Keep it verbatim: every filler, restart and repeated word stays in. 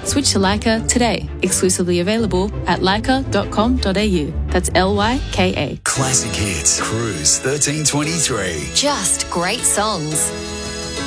Switch to Leica today. Exclusively available at leica dot com dot a u. That's L Y K A. Classic Hits, Cruise thirteen twenty-three. Just great songs.